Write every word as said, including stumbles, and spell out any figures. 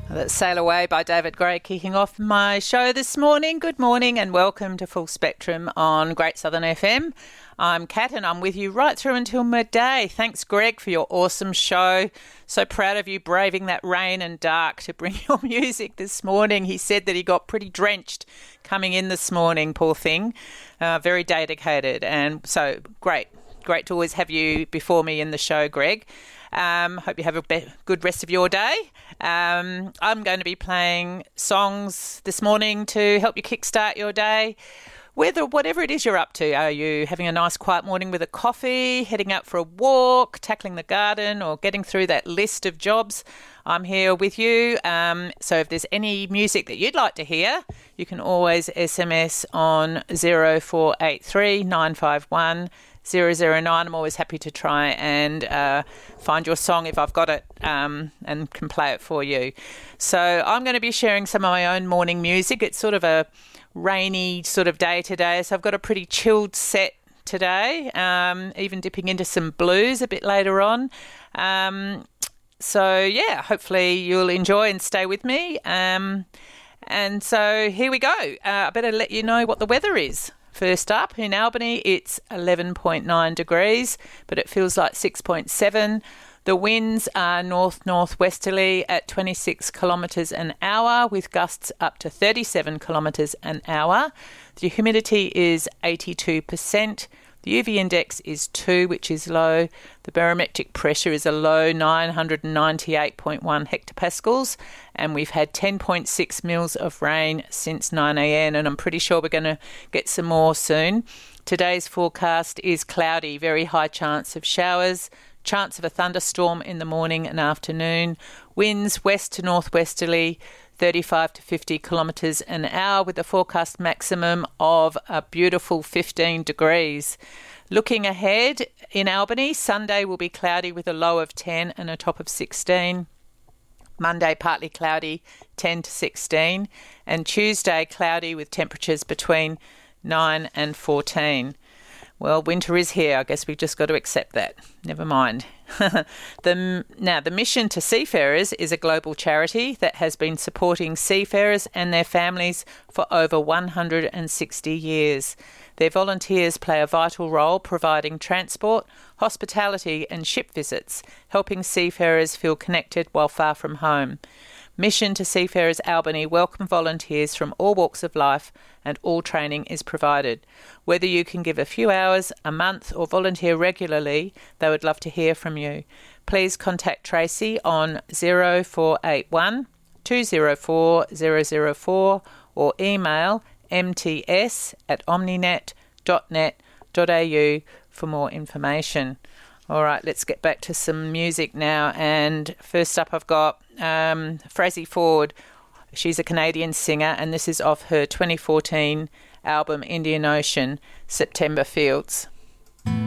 That's Sail Away by David Gray kicking off my show this morning. Good morning and welcome to Full Spectrum on Great Southern F M. I'm Kat and I'm with you right through until midday. Thanks, Greg, for your awesome show. So proud of you braving that rain and dark to bring your music this morning. He said that he got pretty drenched coming in this morning, poor thing. Uh, very dedicated, and so great. Great to always have you before me in the show, Greg. Um, hope you have a be- good rest of your day. Um, I'm going to be playing songs this morning to help you kickstart your day. Whether whatever it is you're up to, are you having a nice quiet morning with a coffee, heading out for a walk, tackling the garden, or getting through that list of jobs? I'm here with you. Um, so if there's any music that you'd like to hear, you can always S M S on zero four eight three nine five one zero zero nine. I'm always happy to try and uh, find your song if I've got it um, and can play it for you. So I'm going to be sharing some of my own morning music. It's sort of a rainy sort of day today, so I've got a pretty chilled set today, um, even dipping into some blues a bit later on. Um, so, yeah, hopefully you'll enjoy and stay with me. Um, and so here we go. Uh, I better let you know what the weather is. First up, in Albany, it's eleven point nine degrees, but it feels like six point seven. The winds are north-northwesterly at twenty-six kilometres an hour, with gusts up to thirty-seven kilometres an hour. The humidity is eighty-two percent. The U V index is two, which is low. The barometric pressure is a low nine hundred ninety-eight point one hectopascals, and we've had ten point six mils of rain since nine a.m, and I'm pretty sure we're going to get some more soon. Today's forecast is cloudy, very high chance of showers, chance of a thunderstorm in the morning and afternoon, winds west to northwesterly, thirty-five to fifty kilometres an hour, with a forecast maximum of a beautiful fifteen degrees. Looking ahead, in Albany, Sunday will be cloudy with a low of ten and a top of sixteen. Monday, partly cloudy, ten to sixteen. And Tuesday, cloudy with temperatures between nine and fourteen. Well, winter is here. I guess we've just got to accept that. Never mind. the, now, the Mission to Seafarers is a global charity that has been supporting seafarers and their families for over one hundred sixty years. Their volunteers play a vital role providing transport, hospitality and ship visits, helping seafarers feel connected while far from home. Mission to Seafarers Albany welcome volunteers from all walks of life, and all training is provided. Whether you can give a few hours, a month or volunteer regularly, they would love to hear from you. Please contact Tracy on zero four eight one two zero four zero zero four or email m t s at omninet dot net dot a u for more information. All right, let's get back to some music now. And first up, I've got um, Frazzy Ford. She's a Canadian singer, and this is off her twenty fourteen album Indian Ocean, September Fields.